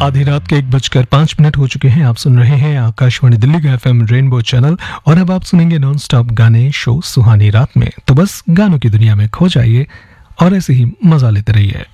आधी रात के 1:05 हो चुके हैं। आप सुन रहे हैं आकाशवाणी दिल्ली का FM रेनबो चैनल और अब आप सुनेंगे नॉन स्टॉप गाने शो सुहानी रात में। तो बस गानों की दुनिया में खो जाइए और ऐसे ही मजा लेते रहिए।